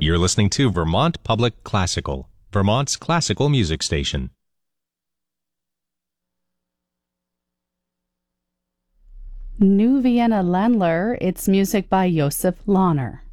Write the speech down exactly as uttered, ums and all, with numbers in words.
You're listening to Vermont Public Classical, Vermont's classical music station. New Vienna Ländler, it's music by Josef Lahner.